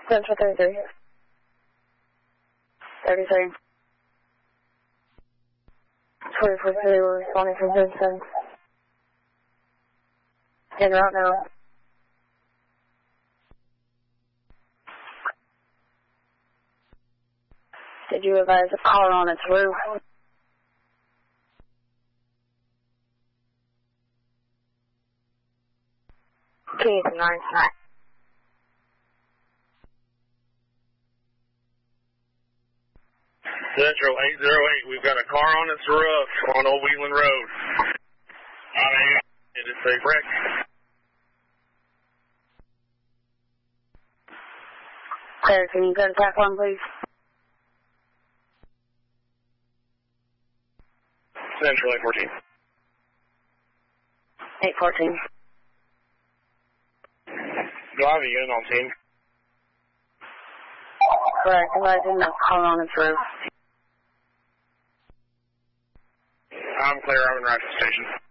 Central 33. 33. 24-2, we're responding from Houston. En route now. Did you advise a car on its roof? Keys 9. Central 808, we've got a car on its roof on Old Wheeling Road. It is safe wreck. Clear, can you go to TAC 1, please? Central 814. 814. Do I have a unit on team? Correct, advising a car on its roof. I'm clear, I'm in right to the station.